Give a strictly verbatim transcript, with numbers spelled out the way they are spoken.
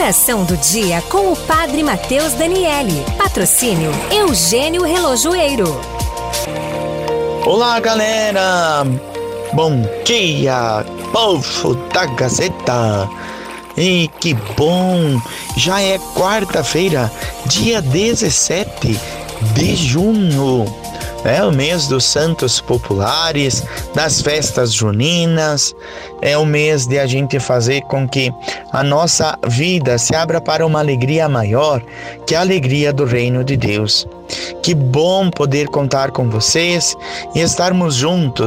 Oração do dia com o Padre Mateus Daniele. Patrocínio Eugênio Relojoeiro. Olá, galera! Bom dia, povo da Gazeta! E que bom! Já é quarta-feira, dia dezessete de junho. É o mês dos santos populares, das festas juninas. É o mês de a gente fazer com que a nossa vida se abra para uma alegria maior, que é a alegria do reino de Deus. Que bom poder contar com vocês e estarmos juntos